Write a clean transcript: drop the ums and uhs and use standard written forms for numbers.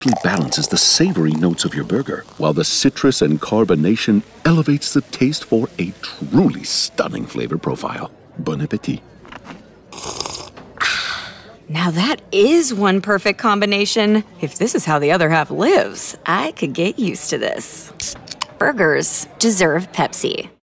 balances the savory notes of your burger, while the citrus and carbonation elevates the taste for a truly stunning flavor profile. Bon appetit. Now that is one perfect combination. If this is how the other half lives, I could get used to this. Burgers deserve Pepsi.